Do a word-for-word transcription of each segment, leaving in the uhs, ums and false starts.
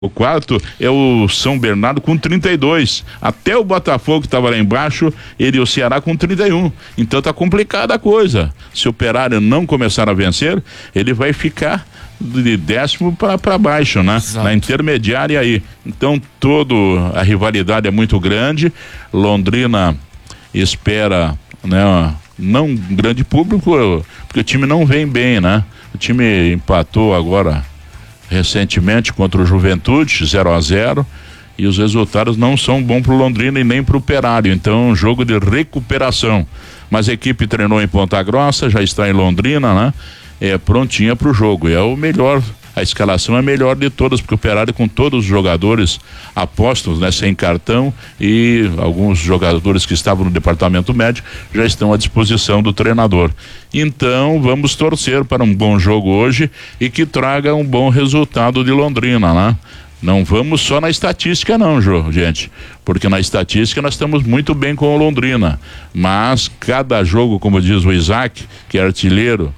O quarto é o São Bernardo com trinta e dois. Até o Botafogo que estava lá embaixo, ele e o Ceará com trinta e um. Então tá complicada a coisa. Se o Operário não começar a vencer, ele vai ficar de décimo para baixo, né? Exato. Na intermediária aí. Então toda a rivalidade é muito grande. Londrina espera, né, não um grande público, porque o time não vem bem, né? O time empatou agora recentemente contra o Juventude, zero a zero, e os resultados não são bons para o Londrina e nem para o Operário. Então é um jogo de recuperação. Mas a equipe treinou em Ponta Grossa, já está em Londrina, né? É prontinha para o jogo. É o melhor, a escalação é a melhor de todas, porque o Operário, com todos os jogadores apostos, né, sem cartão, e alguns jogadores que estavam no departamento médico já estão à disposição do treinador. Então vamos torcer para um bom jogo hoje e que traga um bom resultado de Londrina, né? Não vamos só na estatística não, Jô, gente, porque na estatística nós estamos muito bem com o Londrina, mas cada jogo, como diz o Isaac, que é artilheiro,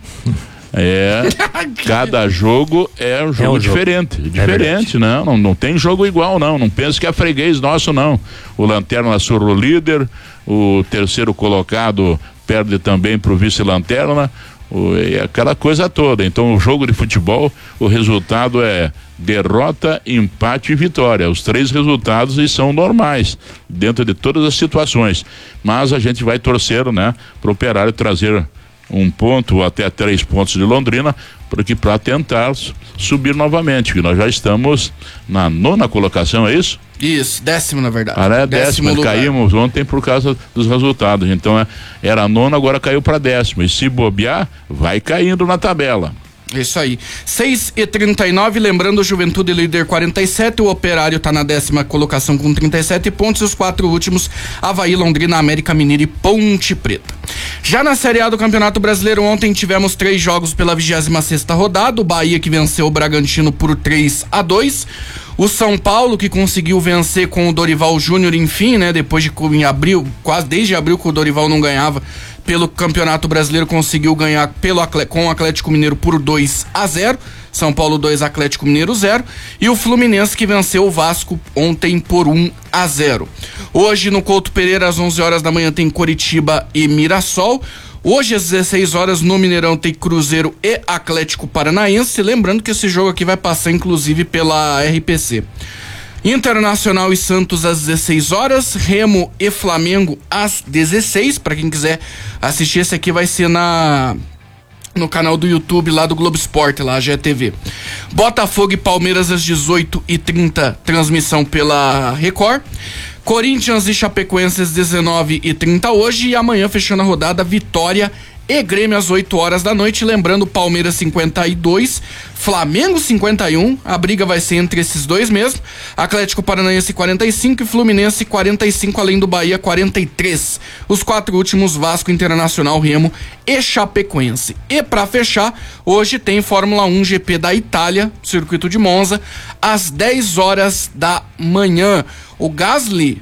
é, cada jogo é um jogo, é um diferente, jogo. diferente, é não, não, não tem jogo igual não, não pensa que é freguês nosso não. O Lanterna surra o líder, o terceiro colocado perde também pro vice-lanterna, o, é aquela coisa toda. Então o jogo de futebol, o resultado é derrota, empate e vitória, os três resultados e são normais dentro de todas as situações, mas a gente vai torcer, né, pro Operário trazer um ponto ou até três pontos de Londrina, porque para tentar subir novamente, que nós já estamos na nona colocação, é isso? Isso, décimo na verdade. Ah, é décimo, décimo caímos ontem por causa dos resultados, então é, era a nona, agora caiu para décimo, e se bobear, vai caindo na tabela. Isso aí. seis e trinta e nove, lembrando, o Juventude líder quarenta e sete, o Operário tá na décima colocação com trinta e sete pontos, e os quatro últimos, Avaí, Londrina, América Mineiro e Ponte Preta. Já na Série A do Campeonato Brasileiro, ontem tivemos três jogos pela vigésima sexta rodada, o Bahia que venceu o Bragantino por três a dois, o São Paulo que conseguiu vencer com o Dorival Júnior, enfim, né, depois de em abril, quase desde abril que o Dorival não ganhava pelo Campeonato Brasileiro, conseguiu ganhar pelo, com o Atlético Mineiro por dois a zero. São Paulo dois, Atlético Mineiro zero. E o Fluminense que venceu o Vasco ontem por um a zero. Hoje no Couto Pereira, às onze horas da manhã, tem Coritiba e Mirassol. Hoje às dezesseis horas no Mineirão tem Cruzeiro e Atlético Paranaense. Lembrando que esse jogo aqui vai passar inclusive pela R P C. Internacional e Santos às dezesseis horas, Remo e Flamengo às dezesseis. Para quem quiser assistir, esse aqui vai ser na no canal do YouTube lá do Globo Esporte, lá a G T V. Botafogo e Palmeiras às dezoito e trinta, transmissão pela Record. Corinthians e Chapecoense às dezenove e trinta hoje, e amanhã, fechando a rodada, Vitória e Grêmio às oito horas da noite. Lembrando, Palmeiras cinquenta e dois, Flamengo cinquenta e um, a briga vai ser entre esses dois mesmo. Atlético Paranaense quarenta e cinco e Fluminense quarenta e cinco, além do Bahia quarenta e três. Os quatro últimos, Vasco, Internacional, Remo e Chapecoense. E para fechar, hoje tem Fórmula um G P da Itália, circuito de Monza, às dez horas da manhã. O Gasly,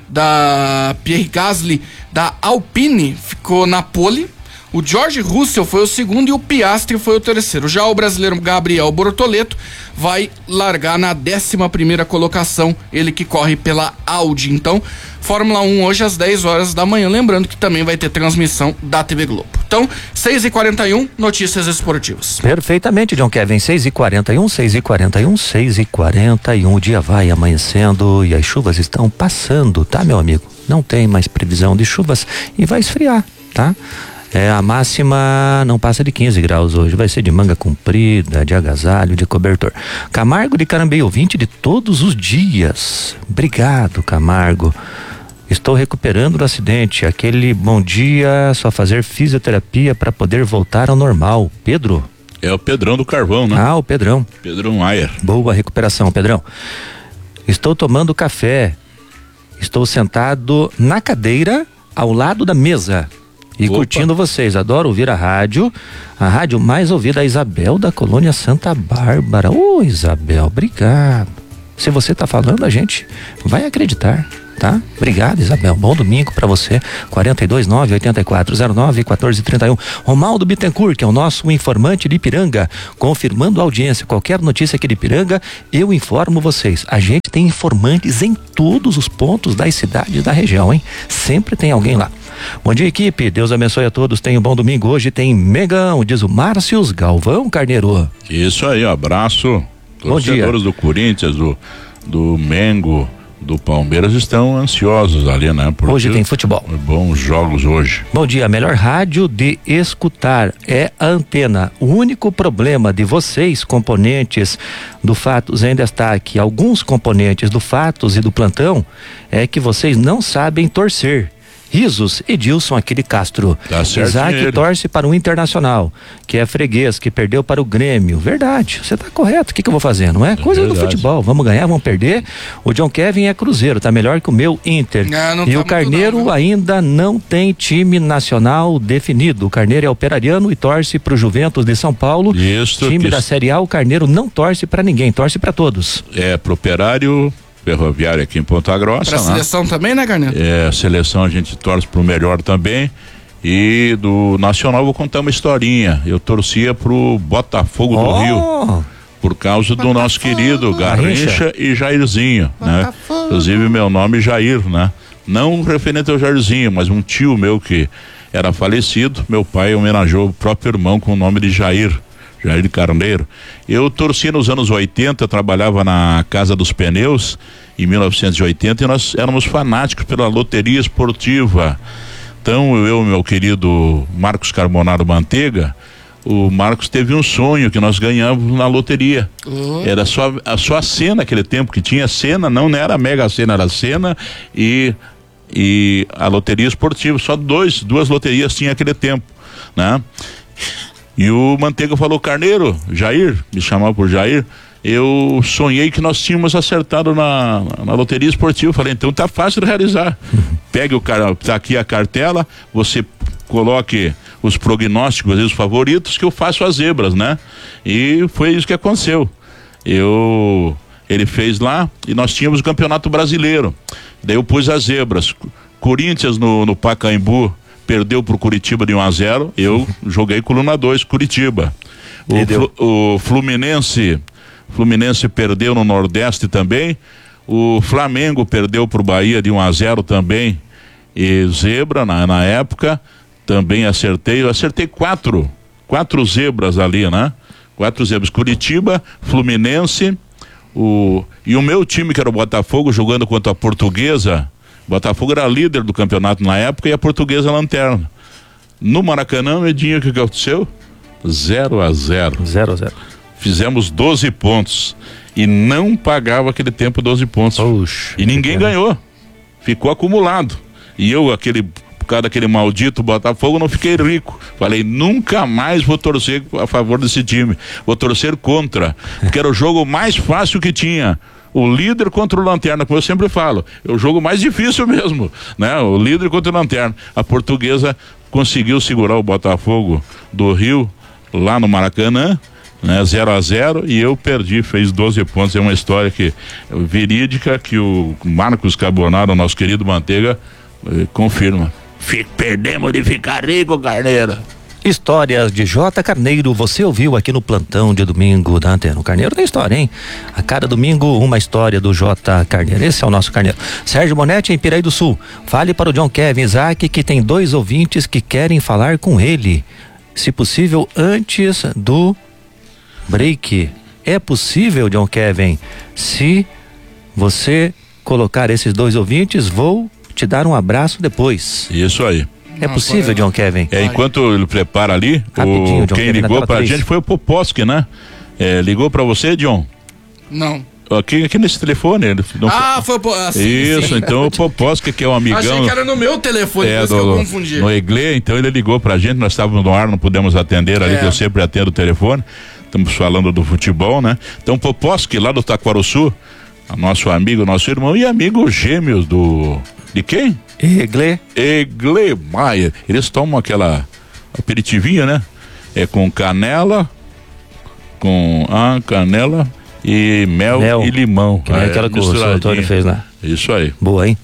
da Pierre Gasly, da Alpine, ficou na pole. O George Russell foi o segundo e o Piastri foi o terceiro. Já o brasileiro Gabriel Bortoleto vai largar na décima primeira colocação, ele que corre pela Audi. Então, Fórmula um hoje às dez horas da manhã, lembrando que também vai ter transmissão da T V Globo. Então, seis e quarenta e um, notícias esportivas. Perfeitamente, John Kevin, seis e quarenta e um, seis e quarenta e um, seis e quarenta e um, o dia vai amanhecendo e as chuvas estão passando, tá, meu amigo? Não tem mais previsão de chuvas e vai esfriar, tá? É, a máxima não passa de quinze graus hoje, vai ser de manga comprida, de agasalho, de cobertor. Camargo de Carambeí, ouvinte de todos os dias. Obrigado, Camargo. Estou recuperando do acidente. Aquele bom dia, só fazer fisioterapia para poder voltar ao normal. Pedro? É o Pedrão do Carvão, né? Ah, o Pedrão. Pedrão Ayer. Boa recuperação, Pedrão. Estou tomando café. Estou sentado na cadeira ao lado da mesa. E Opa. curtindo vocês, adoro ouvir a rádio, a rádio mais ouvida, a Isabel da Colônia Santa Bárbara. Ô, Isabel, obrigado. Se você tá falando, a gente vai acreditar, tá? Obrigado, Isabel. Bom domingo pra você. quatro dois nove, oito quatro zero nove, um quatro três um. Romaldo Bittencourt, que é o nosso informante de Ipiranga, confirmando a audiência. Qualquer notícia aqui de Ipiranga, eu informo vocês. A gente tem informantes em todos os pontos das cidades da região, hein? Sempre tem alguém lá. Bom dia, equipe. Deus abençoe a todos. Tenham um bom domingo. Hoje tem Megão, diz o Márcios Galvão Carneiro. Isso aí, abraço. Bom dia. Torcedores do Corinthians, do, do Mengo, do Palmeiras estão ansiosos ali, né? Porque hoje tem futebol. Bons jogos hoje. Bom dia, a melhor rádio de escutar é a Antena. O único problema de vocês, componentes do Fatos, ainda está aqui. Alguns componentes do Fatos e do Plantão é que vocês não sabem torcer. Risos, Edilson Aquile Castro. Tá certo. Isaac ele. torce para o Internacional, que é freguês, que perdeu para o Grêmio. Verdade, você tá correto. O que que eu vou fazer, não é? Coisa é do futebol. Vamos ganhar, vamos perder. O John Kevin é Cruzeiro, tá melhor que o meu Inter. Ah, não e tá o Carneiro não, ainda não tem time nacional definido. O Carneiro é operariano e torce para o Juventus de São Paulo. Isso, time que... da Série A, o Carneiro não torce para ninguém, torce para todos. É, pro Operário Ferroviário aqui em Ponta Grossa. Pra né? seleção também, né, Carneiro? É, a seleção a gente torce pro melhor também. E do Nacional vou contar uma historinha. Eu torcia pro Botafogo do Oh! Rio. Por causa do nosso querido Garrincha e Jairzinho, né? Inclusive meu nome é Jair, né? Não referente ao Jairzinho, mas um tio meu que era falecido, meu pai homenageou o próprio irmão com o nome de Jair. Jair Carneiro. Eu torci nos anos oitenta, trabalhava na Casa dos Pneus em mil novecentos e oitenta e nós éramos fanáticos pela loteria esportiva. Então eu e meu querido Marcos Carbonaro Manteiga, o Marcos teve um sonho que nós ganhamos na loteria. Uhum. Era só a só a Sena naquele tempo que tinha Sena, não, não era a Mega Sena, era a Sena e e a loteria esportiva, só dois, duas loterias tinha aquele tempo, né? E o Manteiga falou: Carneiro, Jair, me chamava por Jair, eu sonhei que nós tínhamos acertado na, na loteria esportiva. Eu falei, então tá fácil de realizar. Pegue o cara, tá aqui a cartela, você coloque os prognósticos e os favoritos que eu faço as zebras, né? E foi isso que aconteceu. Eu, ele fez lá e nós tínhamos o Campeonato Brasileiro. Daí eu pus as zebras. Corinthians no, no Pacaembu perdeu pro Curitiba de um a zero, eu joguei coluna dois, Curitiba. O, Flu, o Fluminense, Fluminense perdeu no Nordeste também, o Flamengo perdeu pro Bahia de um a zero também, e zebra na, na época, também acertei, eu acertei quatro, quatro zebras ali, né? Quatro zebras, Curitiba, Fluminense, o, e o meu time que era o Botafogo jogando contra a Portuguesa. Botafogo era líder do campeonato na época e a Portuguesa lanterna. No Maracanã, Edinho, o que aconteceu? zero a zero. zero a zero. Fizemos doze pontos e não pagava aquele tempo doze pontos. Oxe, e ninguém ganhou. Ficou acumulado. E eu, aquele, por causa daquele maldito Botafogo, não fiquei rico. Falei, nunca mais vou torcer a favor desse time. Vou torcer contra. Porque era o jogo mais fácil que tinha. O líder contra o lanterna, como eu sempre falo, é o jogo mais difícil mesmo, né? O líder contra o lanterna. A Portuguesa conseguiu segurar o Botafogo do Rio lá no Maracanã, né? zero a zero, e eu perdi, fez doze pontos. É uma história que verídica que o Marcos Carbonaro, nosso querido Manteiga, eh, confirma. Fic, perdemos de ficar rico, Carneiro. Histórias de J. Carneiro, você ouviu aqui no plantão de domingo da Antena. O Carneiro tem história, hein? A cada domingo, uma história do J. Carneiro. Esse é o nosso Carneiro. Sérgio Bonetti, em Piraí do Sul. Fale para o John Kevin Isaac que tem dois ouvintes que querem falar com ele. Se possível, antes do break. É possível, John Kevin? Se você colocar esses dois ouvintes, vou te dar um abraço depois. Isso aí. É possível, John Kevin? É, enquanto ele prepara ali, Rapidinho, o, John quem Kevin, ligou pra três. gente foi o Poposki, né? É, ligou pra você, John? Não. Aqui, aqui nesse telefone. Ele não ah, foi o ah, sim, Isso, sim. então o Poposki, que é um amigão. Achei que era no meu telefone, é, por isso do, que eu confundi. No Eglê, então ele ligou pra gente, nós estávamos no ar, não pudemos atender ali, é. que eu sempre atendo o telefone. Estamos falando do futebol, né? Então Poposki, lá do Taquaruçu, nosso amigo, nosso irmão e amigo gêmeos do... De quem? Eglê. Eglê Maia. Eles tomam aquela aperitivinha, né? É com canela, com a ah, canela e mel, Mel. e limão. Que nem É, aquela que o seu misturadinho. Antônio fez lá. Isso aí. Boa, hein?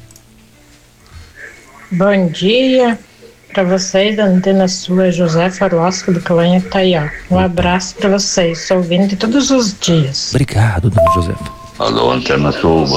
Bom dia para vocês da Antena Sua, José Farosco do Calanha que tá aí, ó. Um abraço para vocês, sou ouvindo todos os dias. Obrigado, dona Josefa. Alô, Antena Sul.